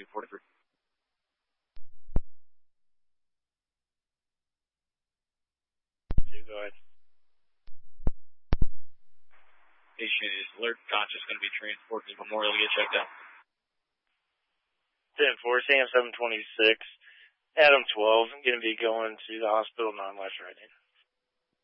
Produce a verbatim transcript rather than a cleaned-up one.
two forty-three. two, go ahead. Patient is alert, conscious, going to be transported to Memorial to get checked out. ten four, Sam seven twenty-six, Adam twelve, going to be going to the hospital, non-life threatening.